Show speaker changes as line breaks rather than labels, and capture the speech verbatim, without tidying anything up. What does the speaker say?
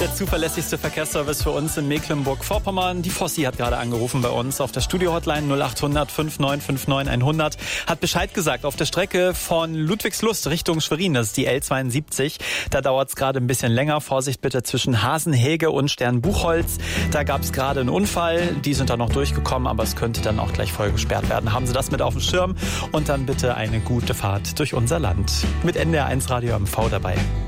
der zuverlässigste Verkehrsservice für uns in Mecklenburg-Vorpommern. Die Fossi hat gerade angerufen bei uns auf der Studio-Hotline null acht hundert neun fünf neun hundert. Hat Bescheid gesagt, auf der Strecke von Ludwigslust Richtung Schwerin, das ist die L zweiundsiebzig. Da dauert es gerade ein bisschen länger. Vorsicht bitte zwischen Hasenhege und Sternbuchholz. Da gab es gerade einen Unfall. Die sind da noch durchgekommen, aber es könnte dann auch gleich voll gesperrt werden. Haben Sie das mit auf dem Schirm und dann bitte eine gute Fahrt durch unser Land. Mit N D R eins Radio M V dabei.